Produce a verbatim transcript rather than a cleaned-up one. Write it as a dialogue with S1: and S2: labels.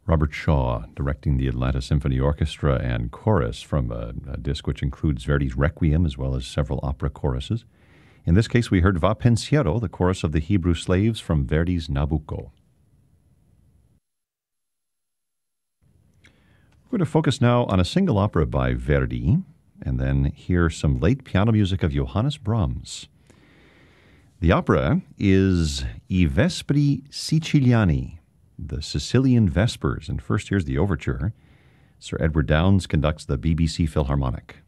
S1: Robert Shaw directing the Atlanta Symphony Orchestra and chorus from a, a disc which includes Verdi's Requiem as well as several opera choruses. In this case, we heard Va Pensiero, the chorus of the Hebrew Slaves from Verdi's Nabucco. We're going to focus now on a single opera by Verdi and then hear some late piano music of Johannes Brahms. The opera is I Vespri Siciliani, the Sicilian Vespers, and first here's the overture. Sir Edward Downes conducts the B B C Philharmonic.